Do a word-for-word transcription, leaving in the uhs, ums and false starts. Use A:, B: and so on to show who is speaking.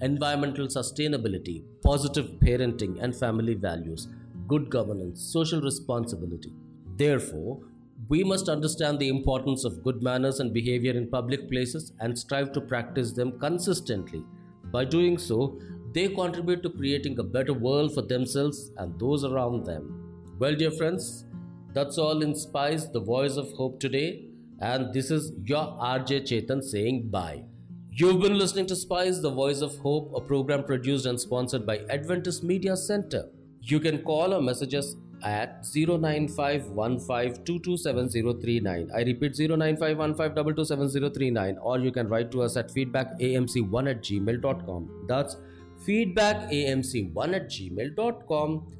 A: environmental sustainability, positive parenting and family values, good governance, social responsibility. Therefore, we must understand the importance of good manners and behavior in public places and strive to practice them consistently. By doing so, they contribute to creating a better world for themselves and those around them. Well, dear friends, that's all in Spice, the voice of hope today. And this is your R J Chetan saying bye. You've been listening to Spice, the voice of hope, a program produced and sponsored by Adventist Media Center. You can call or message us at zero nine five one five two two seven zero three nine. I repeat zero nine five one five two two seven zero three nine, or you can write to us at feedback a m c one at gmail dot com. That's feedback a m c one at gmail dot com.